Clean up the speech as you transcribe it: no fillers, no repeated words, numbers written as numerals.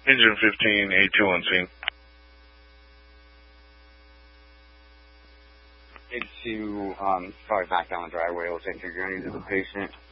Engine 15, A2 on scene. A2, probably back down the driveway. Looks like you're going to the patient.